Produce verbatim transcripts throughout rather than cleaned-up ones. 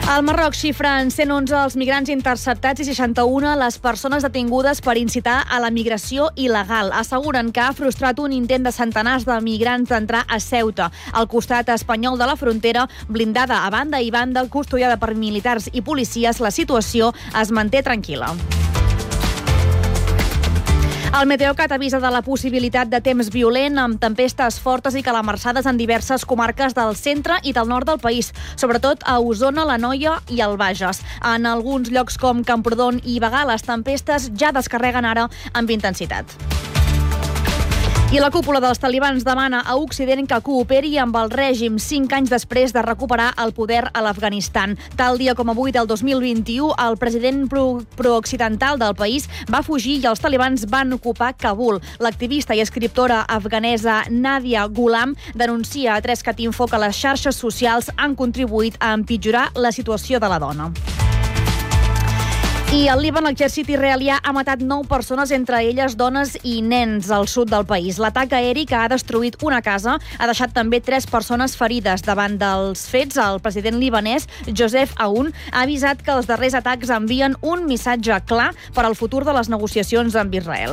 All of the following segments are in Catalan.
Al Marroc xifren cent onze els migrants interceptats i seixanta-u les persones detingudes per incitar a la migració il·legal. Asseguren que ha frustrat un intent de centenars de migrants d'entrar a Ceuta. Al costat espanyol de la frontera, blindada a banda i banda, custodiada per militars i policies, la situació es manté tranquil·la. El Meteocat avisa de la possibilitat de temps violent amb tempestes fortes i calamarsades en diverses comarques del centre i del nord del país, sobretot a Osona, l'Anoia i el Bages. En alguns llocs com Camprodon i Bagà, les tempestes ja descarreguen ara amb intensitat. I la cúpula dels talibans demana a Occident que cooperi amb el règim cinc anys després de recuperar el poder a l'Afganistan. Tal dia com avui del dos mil vint-i-u, el president pro- prooccidental del país va fugir i els talibans van ocupar Kabul. L'activista i escriptora afganesa Nadia Ghulam denuncia a tres cat info que les xarxes socials han contribuït a empitjorar la situació de la dona. I al Líban, l'exèrcit israelià ha matat nou persones, entre elles dones i nens, al sud del país. L'atac aeri que ha destruït una casa ha deixat també tres persones ferides. Davant dels fets, el president libanès, Joseph Aoun, ha avisat que els darrers atacs envien un missatge clar per al futur de les negociacions amb Israel.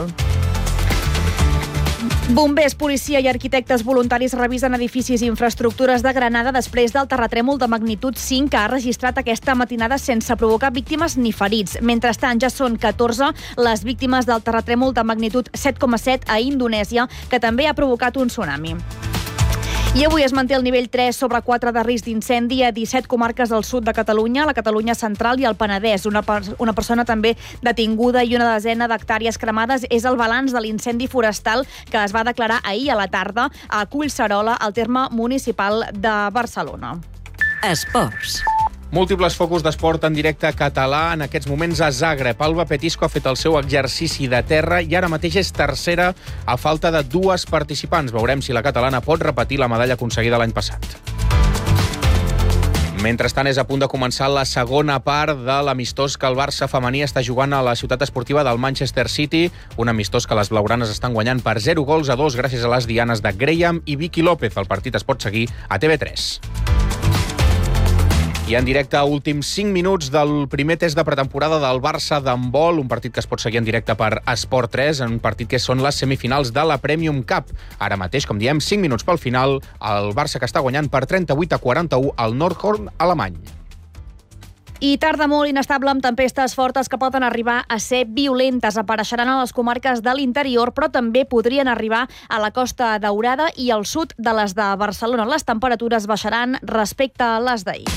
Bombers, policia i arquitectes voluntaris revisen edificis i infraestructures de Granada després del terratrèmol de magnitud cinc que ha registrat aquesta matinada sense provocar víctimes ni ferits. Mentrestant, ja són catorze les víctimes del terratrèmol de magnitud set coma set a Indonèsia, que també ha provocat un tsunami. I avui es manté el nivell tres sobre quatre de risc d'incendi a disset comarques del sud de Catalunya, la Catalunya central i el Penedès. Una, una persona també detinguda i una desena d'hectàrees cremades és el balanç de l'incendi forestal que es va declarar ahir a la tarda a Collserola, al terme municipal de Barcelona. Esports. Múltiples focus d'esport en directe català en aquests moments a Zagreb. Alba Petisco ha fet el seu exercici de terra i ara mateix és tercera a falta de dues participants. Veurem si la catalana pot repetir la medalla aconseguida l'any passat. Mentrestant, és a punt de començar la segona part de l'amistós que el Barça femení està jugant a la ciutat esportiva del Manchester City, un amistós que les blaugranes estan guanyant per zero gols a dos gràcies a les dianes de Graham i Vicky López. El partit es pot seguir a T V tres. I en directe, últims cinc minuts del primer test de pretemporada del Barça d'handbol, un partit que es pot seguir en directe per Esport tres, en un partit que són les semifinals de la Premium Cup. Ara mateix, com diem, cinc minuts pel final, el Barça que està guanyant per trenta-vuit a quaranta-u al Nordhorn alemany. I tarda molt inestable amb tempestes fortes que poden arribar a ser violentes. Apareixeran a les comarques de l'interior, però també podrien arribar a la Costa Daurada i al sud de les de Barcelona. Les temperatures baixaran respecte a les d'ahir.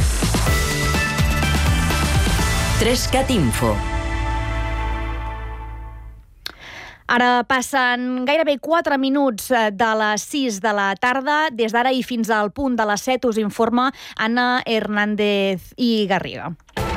tres cat info. Ara passen gairebé quatre minuts de les sis de la tarda. Des d'ara i fins al punt de les set us informa Anna Hernández i Garriga.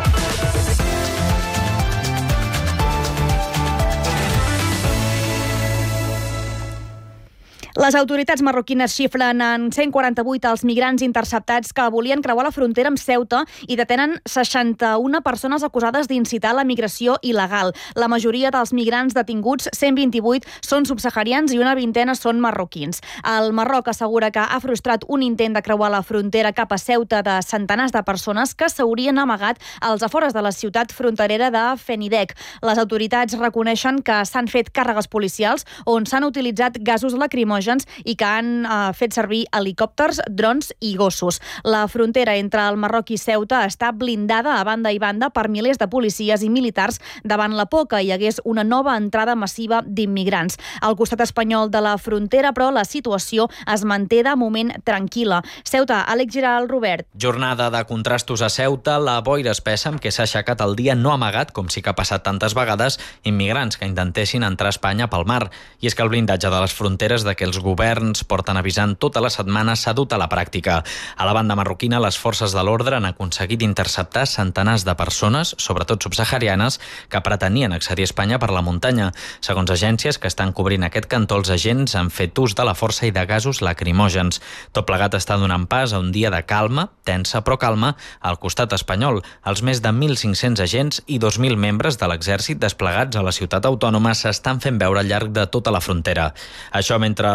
Les autoritats marroquines xifren en cent quaranta-vuit els migrants interceptats que volien creuar la frontera amb Ceuta i detenen seixanta-una persones acusades d'incitar la migració il·legal. La majoria dels migrants detinguts, cent vint-i-vuit, són subsaharians i una vintena són marroquins. El Marroc assegura que ha frustrat un intent de creuar la frontera cap a Ceuta de centenars de persones que s'haurien amagat als afores de la ciutat fronterera de Fenidec. Les autoritats reconeixen que s'han fet càrregues policials on s'han utilitzat gasos lacrimògens i que han eh, fet servir helicòpters, drons i gossos. La frontera entre el Marroc i Ceuta està blindada a banda i banda per milers de policies i militars davant la por que hi hagués una nova entrada massiva d'immigrants. Al costat espanyol de la frontera, però, la situació es manté de moment tranquil·la. Ceuta, Àlex Giral, Robert. Jornada de contrastos a Ceuta, la boira espessa amb què s'ha aixecat el dia no ha amagat, com sí que ha passat tantes vegades, immigrants que intentessin entrar a Espanya pel mar. I és que el blindatge de les fronteres de que els governs porten avisant tota la setmana s'ha dut a la pràctica. A la banda marroquina, les forces de l'ordre han aconseguit interceptar centenars de persones, sobretot subsaharianes, que pretenien accedir a Espanya per la muntanya. Segons agències que estan cobrint aquest cantó, els agents han fet ús de la força i de gasos lacrimògens. Tot plegat està donant pas a un dia de calma, tensa però calma, al costat espanyol. Els més de mil cinc-cents agents i dos mil membres de l'exèrcit desplegats a la ciutat autònoma s'estan fent veure al llarg de tota la frontera. Això mentre els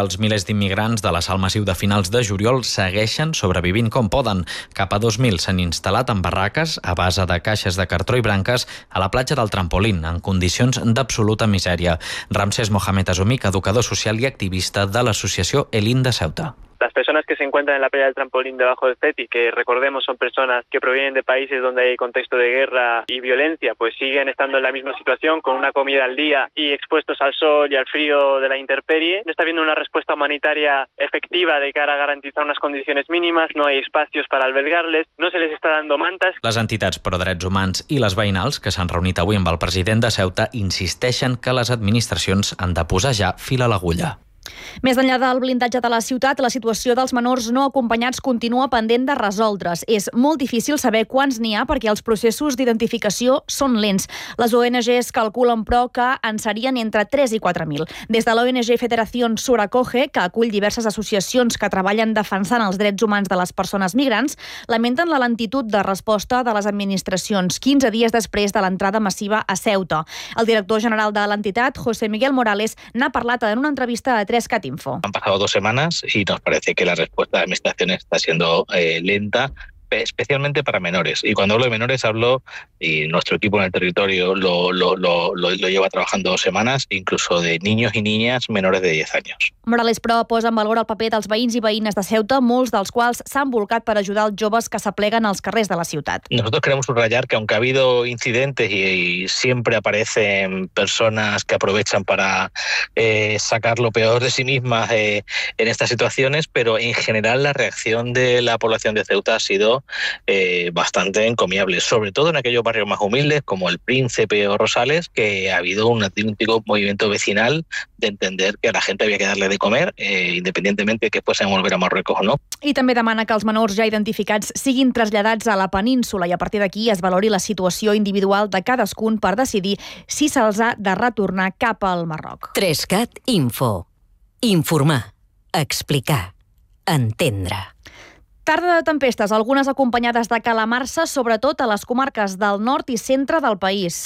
Els milers d'immigrants de l'assalt massiu de finals de juliol segueixen sobrevivint com poden. Cap a dos mil s'han instal·lat en barraques a base de caixes de cartró i branques a la platja del Trampolín, en condicions d'absoluta misèria. Ramsés Mohamed Azumik, educador social i activista de l'associació Elin de Ceuta. Las personas que se encuentran en la playa del Trampolín debajo del C E T I, que recordemos son personas que provienen de países donde hay contexto de guerra y violencia, pues siguen estando en la misma situación, con una comida al día y expuestos al sol y al frío de la intemperie. No está habiendo una respuesta humanitaria efectiva de cara a garantizar unas condiciones mínimas, no hay espacios para albergarles, no se les está dando mantas. Les entitats pro drets humans i les veïnals, que s'han reunit avui amb el president de Ceuta, insisteixen que les administracions han de posar ja fil a l'agulla. Més enllà del blindatge de la ciutat, la situació dels menors no acompanyats continua pendent de resoldre's. És molt difícil saber quants n'hi ha perquè els processos d'identificació són lents. Les O N Ges calculen, però, que en serien entre tres i quatre mil. Des de l'O N G Federación Sur Acoge, que acull diverses associacions que treballen defensant els drets humans de les persones migrants, lamenten la lentitud de resposta de les administracions quinze dies després de l'entrada massiva a Ceuta. El director general de l'entitat, José Miguel Morales, n'ha parlat en una entrevista a tres cat info. Han pasado dos semanas y nos parece que la respuesta de la administración está siendo eh, lenta, especialmente para menores. Y cuando hablo de menores hablo, y nuestro equipo en el territorio lo, lo, lo, lo, lo lleva trabajando dos semanas, incluso de niños y niñas menores de diez años. Morales, però, posa en valor el paper dels veïns i veïnes de Ceuta, molts dels quals s'han volcat per ajudar els joves que s'apleguen als carrers de la ciutat. Nosotros queremos subrayar que aunque ha habido incidentes y, y siempre aparecen personas que aprovechan para eh, sacar lo peor de sí mismas eh, en estas situaciones, pero en general la reacción de la población de Ceuta ha sido Eh, bastante encomiable, sobre todo en aquellos barrios más humildes como el Príncipe o Rosales, que ha habido un auténtico movimiento vecinal de entender que a la gente había que darle de comer, eh, independientemente de que fuesen volver a Marruecos o no. I també demana que els menors ja identificats siguin traslladats a la península i a partir d'aquí es valori la situació individual de cadascun per decidir si se'ls ha de retornar cap al Marroc. tres cat info. Informar, explicar, entendre. Tarda de tempestes, algunes acompanyades de calamarsa, sobretot a les comarques del nord i centre del país.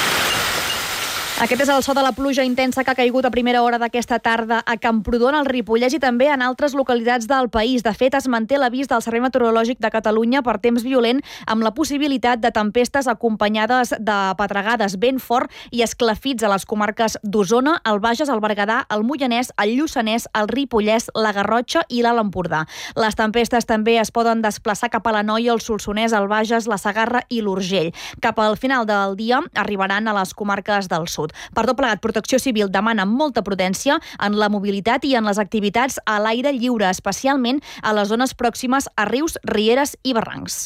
Aquest és el so de la pluja intensa que ha caigut a primera hora d'aquesta tarda a Camprodon, al Ripollès i també en altres localitats del país. De fet, es manté l'avís del Servei Meteorològic de Catalunya per temps violent amb la possibilitat de tempestes acompanyades de pedregades, vent fort i esclafits a les comarques d'Osona, el Bages, el Berguedà, el Moianès, el Lluçanès, el Ripollès, la Garrotxa i l'Alt Empordà. Les tempestes també es poden desplaçar cap a l'Anoia, el Solsonès, el Bages, la Segarra i l'Urgell. Cap al final del dia arribaran a les comarques del sud. Per tot plegat, Protecció Civil demana molta prudència en la mobilitat i en les activitats a l'aire lliure, especialment a les zones pròximes a rius, rieres i barrancs.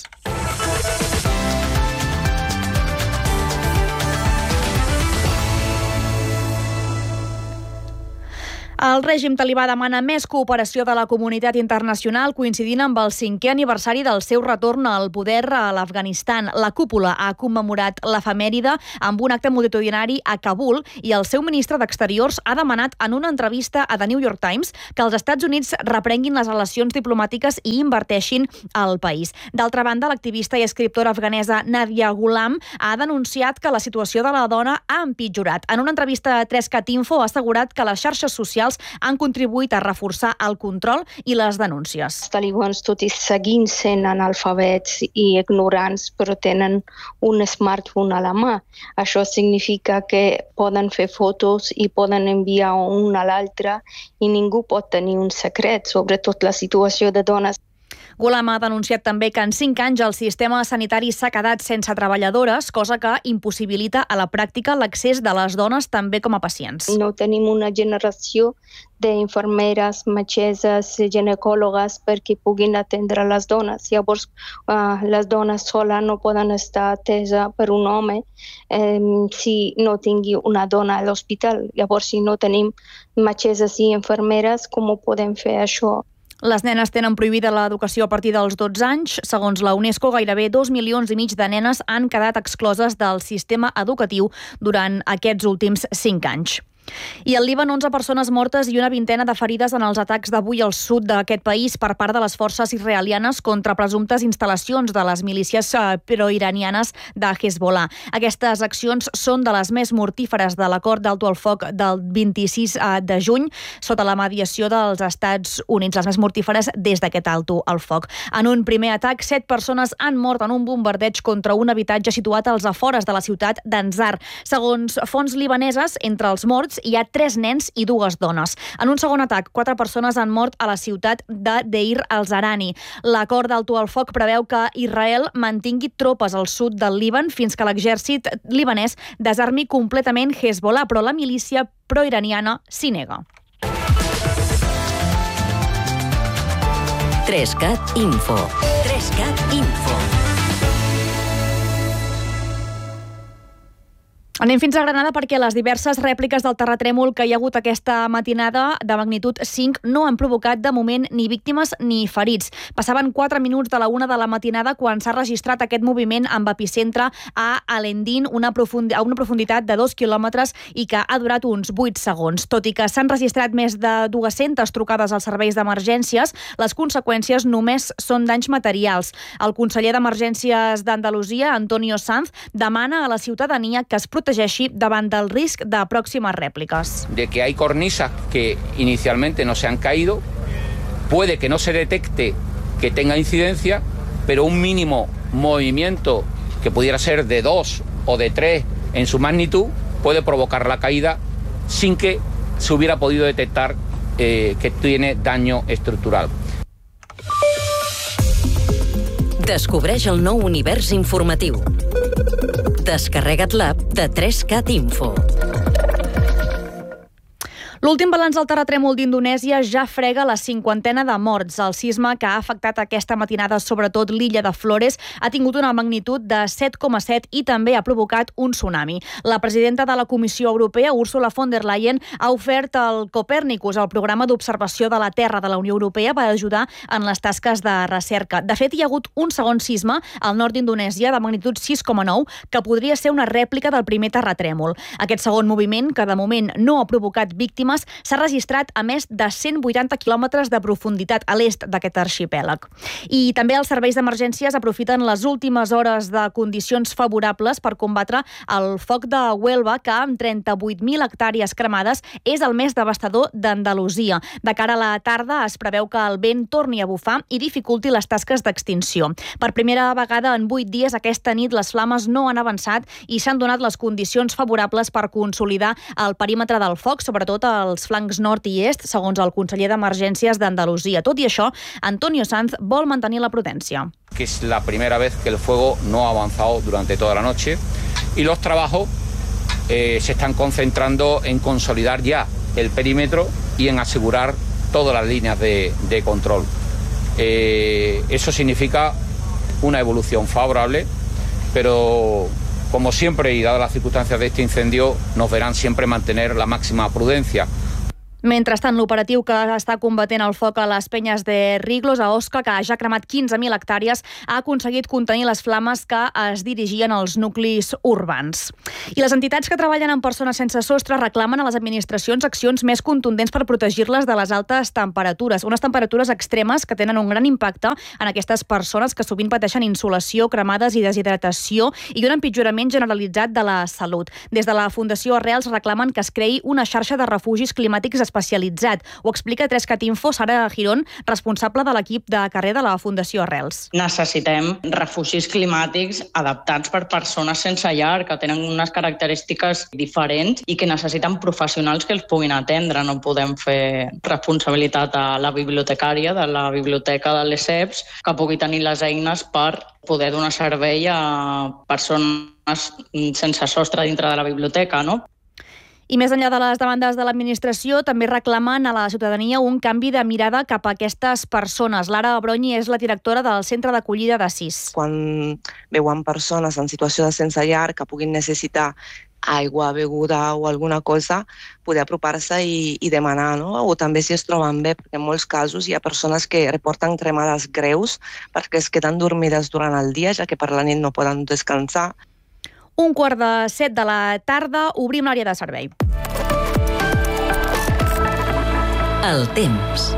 El règim talibà demana més cooperació de la comunitat internacional coincidint amb el cinquè aniversari del seu retorn al poder a l'Afganistan. La cúpula ha commemorat l'efemèride amb un acte multitudinari a Kabul i el seu ministre d'Exteriors ha demanat en una entrevista a The New York Times que els Estats Units reprenguin les relacions diplomàtiques i inverteixin al país. D'altra banda, l'activista i escriptora afganesa Nadia Ghulam ha denunciat que la situació de la dona ha empitjorat. En una entrevista a tres cat info ha assegurat que les xarxes socials han contribuït a reforçar el control i les denúncies. Els talibans, tot i seguint sent analfabets i ignorants, però tenen un smartphone a la mà. Això significa que poden fer fotos i poden enviar un a l'altre i ningú pot tenir un secret, sobretot la situació de dones. Ghulam ha denunciat també que en cinc anys el sistema sanitari s'ha quedat sense treballadores, cosa que impossibilita a la pràctica l'accés de les dones també com a pacients. No tenim una generació d'infermeres, metgesses, ginecòlogues perquè puguin atendre les dones. Llavors, uh, les dones soles no poden estar ateses per un home eh, si no tingui una dona a l'hospital. Llavors, si no tenim metgesses i infermeres, com ho podem fer això? Les nenes tenen prohibida l'educació a partir dels dotze anys. Segons la UNESCO, gairebé dos milions i mig de nenes han quedat excloses del sistema educatiu durant aquests últims cinc anys. I al Líban, onze persones mortes i una vintena de ferides en els atacs d'avui al sud d'aquest país per part de les forces israelianes contra presumptes instal·lacions de les milícies proiranianes de Hezbollah. Aquestes accions són de les més mortíferes de l'acord d'alto al foc del vint-i-sis de juny, sota la mediació dels Estats Units, les més mortíferes des d'aquest alto al foc. En un primer atac, set persones han mort en un bombardeig contra un habitatge situat als afores de la ciutat d'Anzar. Segons fonts libaneses, entre els morts hi ha tres nens i dues dones. En un segon atac, quatre persones han mort a la ciutat de Deir al-Zarani. L'acord d'alto al foc preveu que Israel mantingui tropes al sud del Líban fins que l'exèrcit libanès desarmi completament Hezbollah, però la milícia proiraniana s'hi nega. tres cat Info. tres cat Info. Anem fins a Granada perquè les diverses rèpliques del terratrèmol que hi ha hagut aquesta matinada de magnitud cinc no han provocat de moment ni víctimes ni ferits. Passaven quatre minuts de la una de la matinada quan s'ha registrat aquest moviment amb epicentre a Alendín, una profundi- a una profunditat de dos quilòmetres i que ha durat uns vuit segons. Tot i que s'han registrat més de dues-centes trucades als serveis d'emergències, les conseqüències només són danys materials. El conseller d'Emergències d'Andalusia, Antonio Sanz, demana a la ciutadania que es protegeixi davant del risc de pròximes rèpliques. De que hay cornisas que inicialmente no se han caído, puede que no se detecte que tenga incidencia, pero un mínimo movimiento que pudiera ser de dos o de tres en su magnitud puede provocar la caída sin que se hubiera podido detectar eh, que tiene daño estructural. Descobreix el nou univers informatiu. Descarrega't l'app de tres cat Info. L'últim balanç del terratrèmol d'Indonèsia ja frega la cinquantena de morts. El sisme que ha afectat aquesta matinada sobretot l'illa de Flores ha tingut una magnitud de set coma set i també ha provocat un tsunami. La presidenta de la Comissió Europea, Ursula von der Leyen, ha ofert el Copernicus, el programa d'observació de la Terra de la Unió Europea, per ajudar en les tasques de recerca. De fet, hi ha hagut un segon sisme al nord d'Indonèsia de magnitud sis coma nou que podria ser una rèplica del primer terratrèmol. Aquest segon moviment, que de moment no ha provocat víctimes, s'ha registrat a més de cent vuitanta quilòmetres de profunditat a l'est d'aquest arxipèlag. I també els serveis d'emergències aprofiten les últimes hores de condicions favorables per combatre el foc de Huelva, que amb trenta-vuit mil hectàrees cremades és el més devastador d'Andalusia. De cara a la tarda es preveu que el vent torni a bufar i dificulti les tasques d'extinció. Per primera vegada en vuit dies aquesta nit les flames no han avançat i s'han donat les condicions favorables per consolidar el perímetre del foc, sobretot a als flancs nord i est, segons el conseller d'Emergències d'Andalusia. Tot i això, Antonio Sanz vol mantenir la prudència. Que es la primera vez que el fuego no ha avanzado durante toda la noche y los trabajos eh, se están concentrando en consolidar ya el perímetro y en asegurar todas las líneas de, de control. Eh, eso significa una evolución favorable, pero como siempre, y dadas las circunstancias de este incendio, nos verán siempre mantener la máxima prudencia. Mentrestant, l'operatiu que està combatent el foc a les penyes de Riglos, a Osca, que ja ha cremat quinze mil hectàrees, ha aconseguit contenir les flames que es dirigien als nuclis urbans. I les entitats que treballen amb persones sense sostre reclamen a les administracions accions més contundents per protegir-les de les altes temperatures, unes temperatures extremes que tenen un gran impacte en aquestes persones que sovint pateixen insolació, cremades i deshidratació i un empitjorament generalitzat de la salut. Des de la Fundació Arrels reclamen que es creï una xarxa de refugis climàtics especialitzat. Ho explica tres cat Info, Sara Girón, responsable de l'equip de carrer de la Fundació Arrels. Necessitem refugis climàtics adaptats per persones sense llar, que tenen unes característiques diferents i que necessiten professionals que els puguin atendre. No podem fer responsabilitat a la bibliotecària de la biblioteca de l'E S E P S, que pugui tenir les eines per poder donar servei a persones sense sostre dintre de la biblioteca, no? I més enllà de les demandes de l'administració, també reclamen a la ciutadania un canvi de mirada cap a aquestes persones. Lara Abronyi és la directora del Centre d'Acollida d'Assís. Quan veuen persones en situació de sense llar que puguin necessitar aigua, beguda o alguna cosa, poder apropar-se i, i demanar, no? O també si es troben bé, perquè en molts casos hi ha persones que reporten cremades greus perquè es queden dormides durant el dia, ja que per la nit no poden descansar. Un quart de set de la tarda, obrim l'àrea de servei. El temps.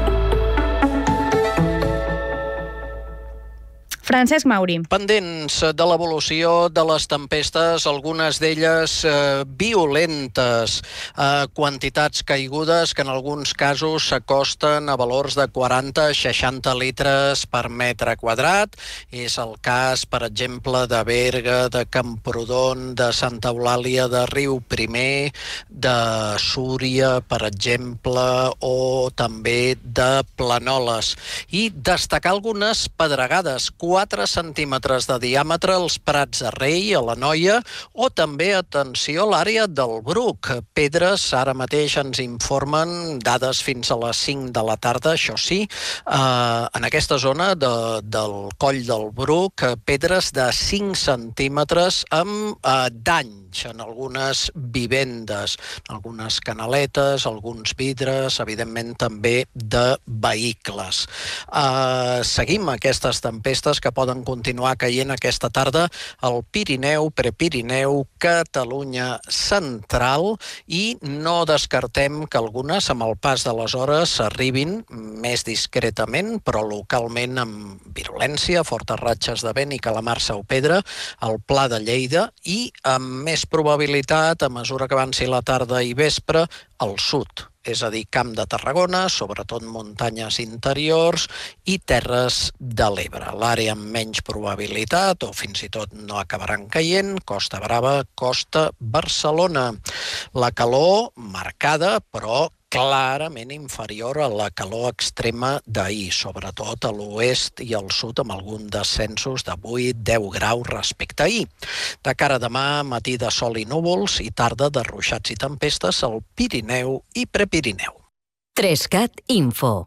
Francesc Mauri. Pendents de l'evolució de les tempestes, algunes d'elles eh, violentes, eh, quantitats caigudes que en alguns casos s'acosten a valors de quaranta a seixanta litres per metre quadrat. És el cas, per exemple, de Berga, de Camprodon, de Santa Eulàlia de Riuprimer, de Súria, per exemple, o també de Planoles. I destacar algunes pedregades, quatre centímetres de diàmetre als Prats de Rei, a l'Anoia, o també, atenció, a l'àrea del Bruc. Pedres, ara mateix ens informen dades fins a les cinc de la tarda, això sí, eh, en aquesta zona de, del coll del Bruc, pedres de cinc centímetres amb eh, danys en algunes vivendes, algunes canaletes, alguns vidres, evidentment també de vehicles. Eh, seguim aquestes tempestes que poden continuar caient aquesta tarda al Pirineu, Prepirineu, Catalunya central, i no descartem que algunes, amb el pas de les hores, arribin més discretament, però localment amb virulència, fortes ratxes de vent i calamarsa o pedra, al Pla de Lleida, i amb més probabilitat, a mesura que avanci la tarda i vespre, al sud. És a dir, Camp de Tarragona, sobretot muntanyes interiors i terres de l'Ebre. L'àrea amb menys probabilitat, o fins i tot no acabaran caient, Costa Brava, Costa Barcelona. La calor marcada, però clarament inferior a la calor extrema d'ahir, sobretot a l'oest i al sud, amb algun descensos de vuit a deu graus respecte a ahir. De cara a demà, matí de sol i núvols, i tarda de ruixats i tempestes al Pirineu i Prepirineu. Trescat Info.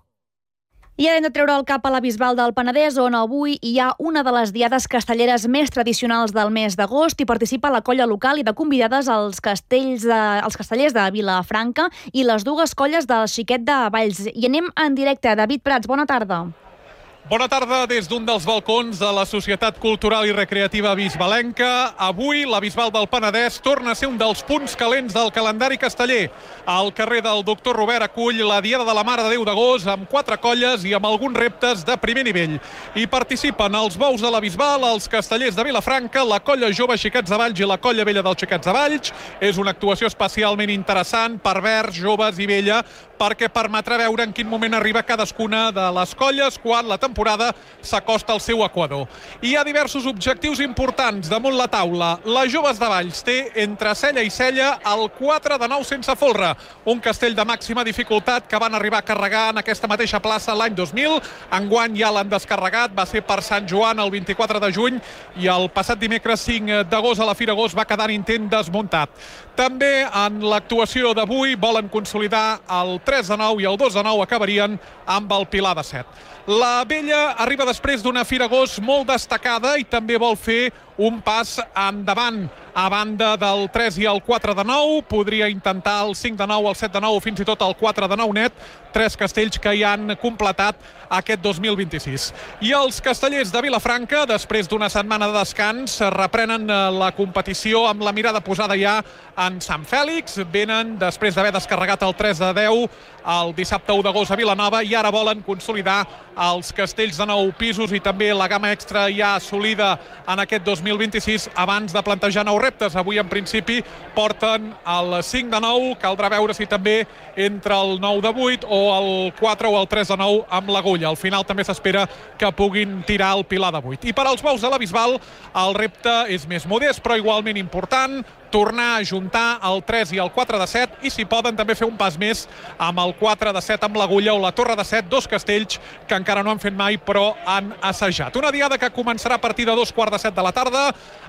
I ara hem de treure el cap a la Bisbal del Penedès, on avui hi ha una de les diades castelleres més tradicionals del mes d'agost, i participa la colla local i de convidades als castells de, els castellers de Vilafranca i les dues colles del Xiquet de Valls. I anem en directe. David Prats, bona tarda. Bona tarda des d'un dels balcons de la Societat Cultural i Recreativa Bisbalenca. Avui la Bisbal del Penedès torna a ser un dels punts calents del calendari casteller. Al carrer del Doctor Robert acull la Diada de la Mare de Déu d'Agost amb quatre colles i amb alguns reptes de primer nivell. Hi participen els bous de la Bisbal, els castellers de Vilafranca, la colla jove Xiquets de Valls i la colla vella dels Xiquets de Valls. És una actuació especialment interessant per verds, joves i vella, perquè permetrà veure en quin moment arriba cadascuna de les colles quan la temporada s'acosta al seu equador. Hi ha diversos objectius importants damunt la taula. La Joves de Valls té entre cella i cella el quatre de nou sense folre, un castell de màxima dificultat que van arribar a carregar en aquesta mateixa plaça l'any dos mil. Enguany ja l'han descarregat, va ser per Sant Joan el vint-i-quatre de juny i el passat dimecres cinc d'agost a la Fira Agost va quedar en intent desmuntat. També en l'actuació d'avui volen consolidar el tres de nou i el dos de nou acabarien amb el Pilar de set. La vella arriba després d'una Fira Agost molt destacada i també vol fer un pas endavant. A banda del tres i el quatre de nou, podria intentar el cinc de nou, el set de nou o fins i tot el quatre de nou net, tres castells que hi han completat aquest dos mil vint-i-sis. I els castellers de Vilafranca, després d'una setmana de descans, reprenen la competició amb la mirada posada ja en Sant Fèlix. Venen després d'haver descarregat el tres de deu el dissabte u d'agost a Vilanova i ara volen consolidar els castells de nou pisos i també la gamma extra ja assolida en aquest dos mil vint-i-sis abans de plantejar nous reptes. Avui, en principi, porten el cinc de nou, caldrà veure si també entre el nou de vuit o el quatre o el tres de nou amb l'agulla. Al final també s'espera que puguin tirar el Pilar de vuit. I per als bous de la Bisbal, el repte és més modest, però igualment important, tornar a juntar el tres i el quatre de set i, si poden, també fer un pas més amb el quatre de set amb l'agulla o la torre de set, dos castells que encara no han fet mai però han assajat. Una diada que començarà a partir de dos quarts de set de la tarda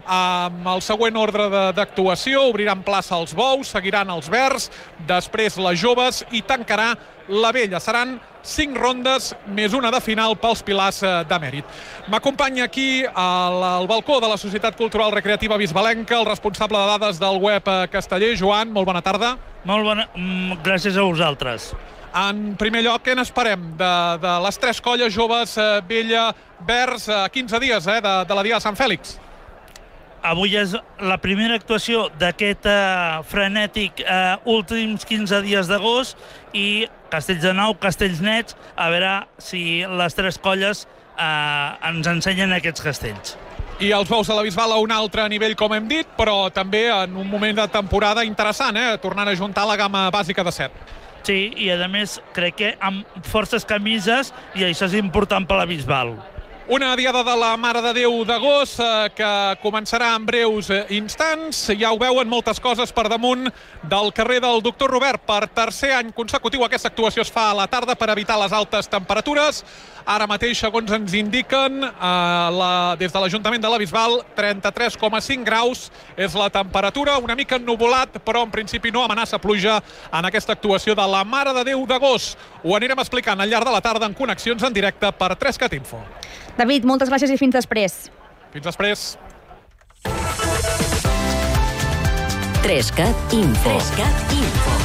amb el següent ordre d'actuació. Obriran plaça els bous, seguiran els verds, després les joves i tancarà la vella. Seran cinc rondes més una de final pels pilars de mèrit. M'acompanya aquí al, al balcó de la Societat Cultural Recreativa Bisbalenca el responsable de dades del web casteller, Joan, molt bona tarda. Molt bona, gràcies a vosaltres. En primer lloc, què n'esperem de, de les tres colles joves, vella, verds, a quinze dies eh, de, de la Diada de Sant Fèlix? Avui és la primera actuació d'aquest uh, frenètic uh, últims quinze dies d'agost i Castells de Nou, Castells Nets, a veure si les tres colles eh, ens ensenyen aquests castells. I els bous de la Bisbal a un altre nivell, com hem dit, però també en un moment de temporada interessant, eh? Tornant a juntar la gamma bàsica de set. Sí, i a més crec que amb forces camises, i això és important per la Bisbal. Una diada de la Mare de Déu d'agost eh, que començarà en breus instants. Ja ho veuen, moltes coses per damunt del carrer del Doctor Robert. Per tercer any consecutiu aquesta actuació es fa a la tarda per evitar les altes temperatures. Ara mateix, segons ens indiquen, eh, la, des de l'Ajuntament de la Bisbal, trenta-tres coma cinc graus és la temperatura, una mica ennuvolat, però en principi no amenaça pluja en aquesta actuació de la Mare de Déu d'agost. Ho anirem explicant al llarg de la tarda en connexions en directe per tres cat info. David, moltes gràcies i fins després. Fins després. tres cat info. tres cat info.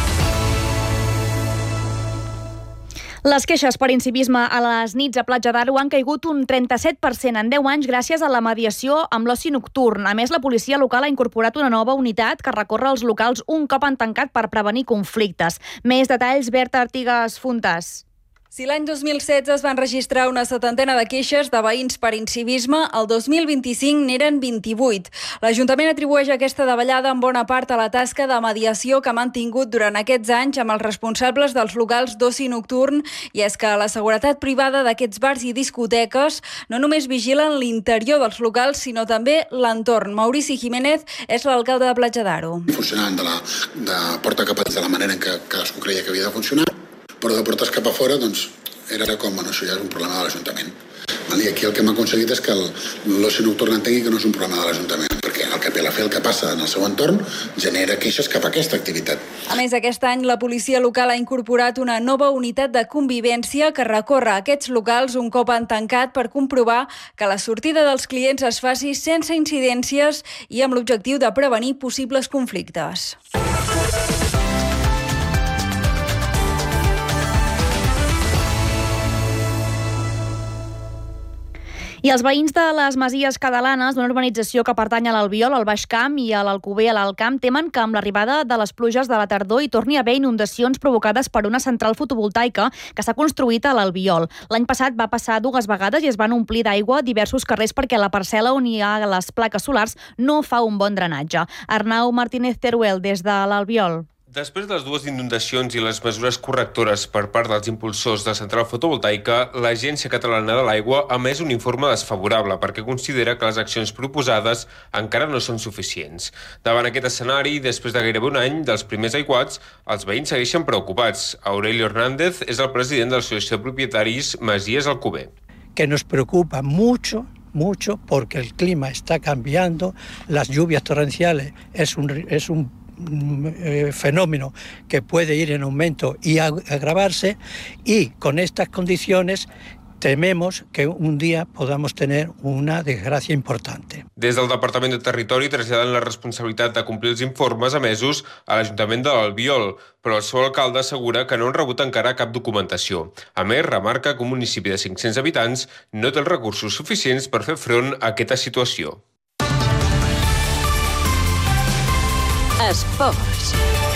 Les queixes per incivisme a les nits a Platja d'Aro han caigut un trenta-set per cent en deu anys gràcies a la mediació amb l'oci nocturn. A més, la policia local ha incorporat una nova unitat que recorre els locals un cop han tancat per prevenir conflictes. Més detalls, Berta Artigas Fontàs. Si l'any dos mil setze es van registrar una setantena de queixes de veïns per incivisme, el dos mil vint-i-cinc n'eren vint-i-vuit. L'Ajuntament atribueix aquesta davallada en bona part a la tasca de mediació que ha mantingut durant aquests anys amb els responsables dels locals d'oci nocturn, i és que la seguretat privada d'aquests bars i discoteques no només vigilen l'interior dels locals, sinó també l'entorn. Maurici Jiménez és l'alcalde de Platja d'Aro. Funcionaven de la de porta cap a de la manera en què cadascú creia que havia de funcionar, però de portes cap a fora, doncs, era com, bueno, això ja és un problema de l'Ajuntament. I aquí el que hem aconseguit és que l'oci nocturn entengui que no és un problema de l'Ajuntament, perquè el que ve a fer el que passa en el seu entorn genera queixes cap a aquesta activitat. A més, aquest any la policia local ha incorporat una nova unitat de convivència que recorre aquests locals un cop han tancat per comprovar que la sortida dels clients es faci sense incidències i amb l'objectiu de prevenir possibles conflictes. I els veïns de les masies catalanes d'una urbanització que pertany a l'Albiol, al Baix Camp, i a l'Alcover, a l'Alt Camp, temen que amb l'arribada de les pluges de la tardor hi torni a haver inundacions provocades per una central fotovoltaica que s'ha construït a l'Albiol. L'any passat va passar dues vegades i es van omplir d'aigua diversos carrers perquè la parcel·la on hi ha les plaques solars no fa un bon drenatge. Arnau Martínez Teruel, des de l'Albiol. Després de les dues inundacions i les mesures correctores per part dels impulsors de la central fotovoltaica, l'Agència Catalana de l'Aigua ha emès un informe desfavorable perquè considera que les accions proposades encara no són suficients. Davant aquest escenari, després de gairebé un any dels primers aiguats, els veïns segueixen preocupats. Aurelio Hernández és el president de l'Associació de Propietaris Masies Alcover. Que nos preocupa mucho mucho porque el clima está cambiando, las lluvias torrenciales es un, es un fenómeno que puede ir en aumento y agravarse, y con estas condiciones tememos que un día podamos tener una desgracia importante. Des del Departament de Territori traslladen la responsabilitat de complir els informes emesos a l'Ajuntament de l'Albiol, però el seu alcalde assegura que no han rebut encara cap documentació. A més, remarca que un municipi de cinc-cents habitants no té els recursos suficients per fer front a aquesta situació. Esports.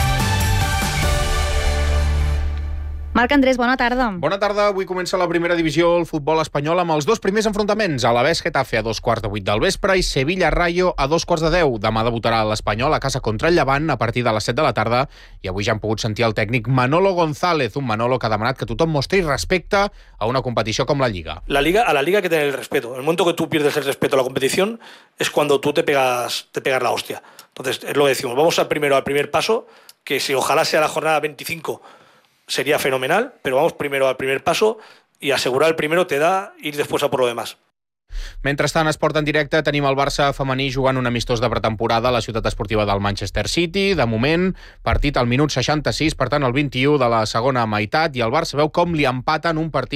Marc Andrés, bona tarda. Bona tarda. Avui comença la primera divisió del futbol espanyol amb els dos primers enfrontaments. Alavés Getafe a dos quarts de vuit del vespre i Sevilla Rayo a dos quarts de deu. Demà debutarà l'Espanyol a casa contra el Llevant a partir de les set de la tarda, i avui ja han pogut sentir el tècnic Manolo González, un Manolo que ha demanat que tothom mostri respecte a una competició com la Liga. La Liga, a la Liga hay que tener el respeto. En el momento que tú pierdes el respeto a la competición es cuando tú te pegas, te pegas la hostia. Entonces, es lo que decimos, vamos al primero al primer paso, que si ojalá sea la jornada veinticinco sería fenomenal, pero vamos primero al primer paso, y asegurar el primero te da ir después a por lo demás. Mentrestant, a Esport en directe, tenim el Barça femení jugant un amistós de pretemporada a la ciutat esportiva del Manchester City. De moment, partit al minut seixanta-sis, per tant, el vint-i-u de la segona meitat, i el Barça veu com li empaten un partit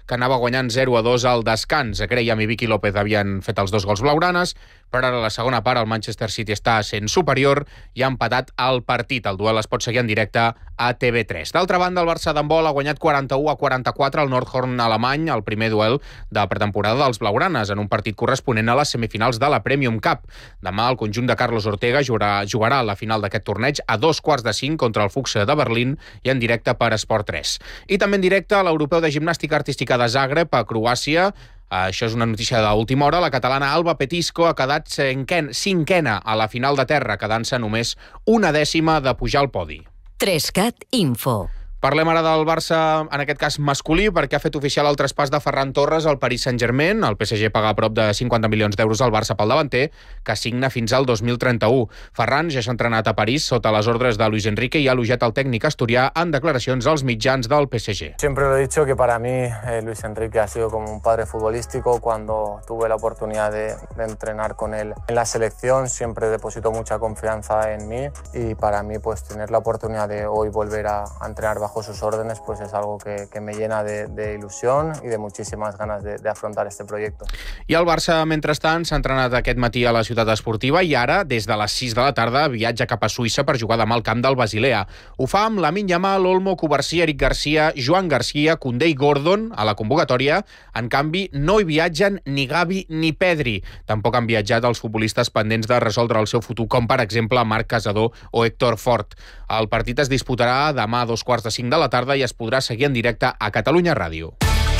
que anava guanyant zero a dos al descans. Graham i Vicky López havien fet els dos gols blaugranes, però ara a la segona part el Manchester City està sent superior i ha empatat el partit. El duel es pot seguir en directe a T V tres. D'altra banda, el Barça d'handbol ha guanyat quaranta-u a quaranta-quatre al Nordhorn alemany, el primer duel de pretemporada dels blaugranes, en un partit corresponent a les semifinals de la Premium Cup. Demà el conjunt de Carlos Ortega jugarà, jugarà la final d'aquest torneig a dos quarts de cinc contra el Fuchs de Berlín i en directe per Esport tres. I també en directe a l'Europeu de Gimnàstica Artística de Zagreb, a Croàcia. Això és una notícia d'última hora. La catalana Alba Petisco ha quedat cinquena a la final de terra, quedant-se només una dècima de pujar al podi. Trescat Info. Parlem ara del Barça, en aquest cas masculí, perquè ha fet oficial el traspàs de Ferran Torres al Paris Saint-Germain. El P S G paga a prop de cinquanta milions d'euros al Barça pel davanter, que signa fins al dos mil trenta-u. Ferran ja s'ha entrenat a París sota les ordres de Luis Enrique i ha elogiat el tècnic asturià en declaracions als mitjans del P S G. Siempre lo he dicho que para mí eh, Luis Enrique ha sido como un padre futbolístico. Cuando tuve la oportunidad de, de entrenar con él en la selección, siempre depositó mucha confianza en mí y para mí pues tener la oportunidad de hoy volver a, a entrenar bajo sus órdenes pues es algo que, que me llena de, de ilusión y de muchísimas ganas de, de afrontar este proyecto. I el Barça, mentrestant, s'ha entrenat aquest matí a la ciutat esportiva i ara, des de les sis de la tarda, viatja cap a Suïssa per jugar demà al camp del Basilea. Ho fa amb Lamine Yamal, Olmo, Cubarsí, Eric Garcia, Joan Garcia, Koundé i Gordon a la convocatòria. En canvi, no hi viatgen ni Gavi ni Pedri. Tampoc han viatjat els futbolistes pendents de resoldre el seu futur, com per exemple Marc Casador o Héctor Fort. El partit es disputarà demà a dos quarts de cinc de la tarda i es podrà seguir en directe a Catalunya Ràdio.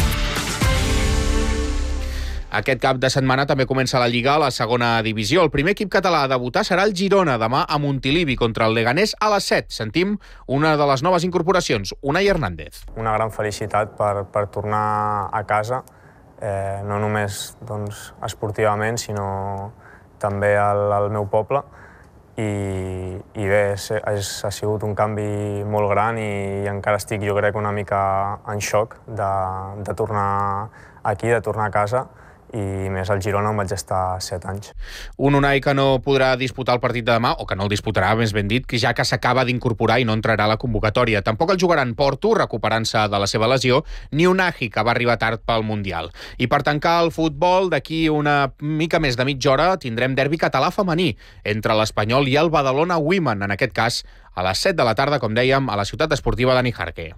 Aquest cap de setmana també comença la Lliga a la segona divisió. El primer equip català a debutar serà el Girona, demà a Montilivi contra el Leganés a les set. Sentim una de les noves incorporacions, Unai Hernández. Una gran felicitat per, per tornar a casa, eh, no només doncs, esportivament, sinó també al, al meu poble. I, i bé, és, és, ha sigut un canvi molt gran i encara estic, jo crec, una mica en xoc de, de tornar aquí, de tornar a casa, i més al Girona on vaig estar set anys. Un Unai que no podrà disputar el partit de demà, o que no el disputarà, més ben dit, que ja que s'acaba d'incorporar i no entrarà a la convocatòria. Tampoc el jugaran Porto, recuperant-se de la seva lesió, ni Unai, que va arribar tard pel Mundial. I per tancar el futbol, d'aquí una mica més de mitja hora tindrem derbi català femení entre l'Espanyol i el Badalona Women, en aquest cas a les set de la tarda, com dèiem, a la ciutat esportiva de Nijarque.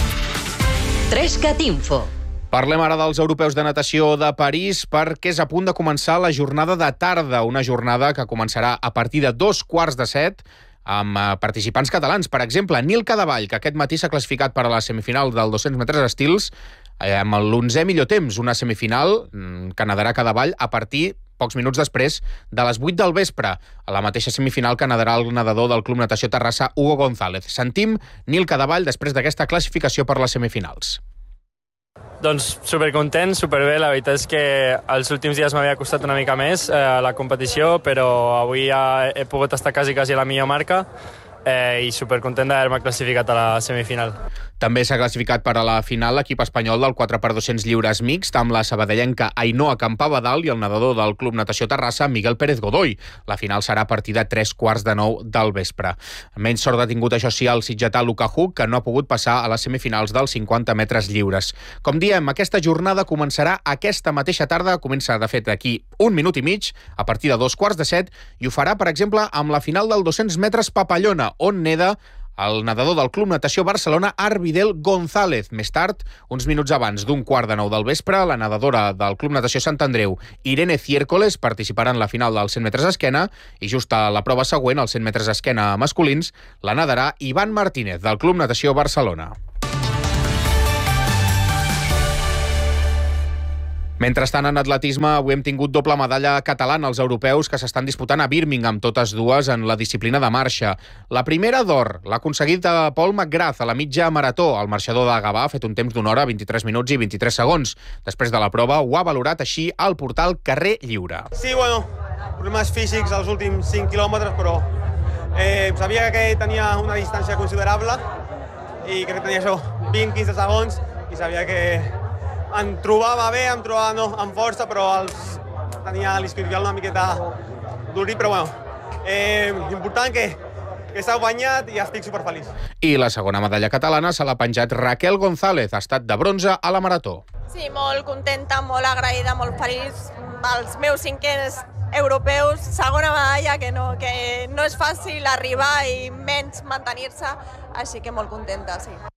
Trescat Info. Parlem ara dels europeus de natació de París perquè és a punt de començar la jornada de tarda, una jornada que començarà a partir de dos quarts de set amb participants catalans. Per exemple, Nil Cadevall, que aquest matí s'ha classificat per a la semifinal del dos-cents metres estils amb l'onzè millor temps, una semifinal que nadarà Cadevall a partir pocs minuts després de les vuit del vespre, a la mateixa semifinal que nadarà el nedador del Club Natació Terrassa, Hugo González. Sentim Nil Cadevall després d'aquesta classificació per les semifinals. Doncs supercontent, superbé. La veritat és que els últims dies m'havia costat una mica més eh, la competició, però avui ja he pogut estar quasi, quasi a la millor marca eh, i supercontent d'haver-me classificat a la semifinal. També s'ha classificat per a la final l'equip espanyol del quatre per dos-cents lliures mixt amb la sabadellenca Ainhoa Campabadal i el nedador del Club Natació Terrassa, Miguel Pérez Godoy. La final serà a partir de tres quarts de nou del vespre. Menys sort ha tingut, això sí, el sitgetà Luka Hug, que no ha pogut passar a les semifinals dels cinquanta metres lliures. Com diem, aquesta jornada començarà aquesta mateixa tarda, comença de fet aquí un minut i mig, a partir de dos quarts de set, i ho farà, per exemple, amb la final del dos-cents metres papallona, on neda el nedador del Club Natació Barcelona, Arvidel González. Més tard, uns minuts abans d'un quart de nou del vespre, la nedadora del Club Natació Sant Andreu, Irene Ciércoles, participarà en la final dels cent metres esquena i just a la prova següent, els cent metres esquena masculins, la nadarà Ivan Martínez, del Club Natació Barcelona. Mentrestant, en atletisme, avui hem tingut doble medalla catalana als europeus que s'estan disputant a Birmingham, totes dues en la disciplina de marxa. La primera d'or l'ha aconseguit a Paul McGrath a la mitja marató. El marxador de Gavà ha fet un temps d'una hora, vint-i-tres minuts i vint-i-tres segons. Després de la prova, ho ha valorat així al portal Carrer Lliure. Sí, bueno, problemes físics als últims cinc quilòmetres, però eh, sabia que tenia una distància considerable i crec que tenia això, vint a quinze segons, i sabia que em trobava bé, em trobava no, amb força, però els, tenia l'isquiotibial una miqueta duri, però bueno, eh, important que que s'ha guanyat i estic superfeliç. I la segona medalla catalana se l'ha penjat Raquel González, ha estat de bronze a la marató. Sí, molt contenta, molt agraïda, molt feliç. Els meus cinquens europeus, segona medalla, que no, que no és fàcil arribar i menys mantenir-se, així que molt contenta, sí.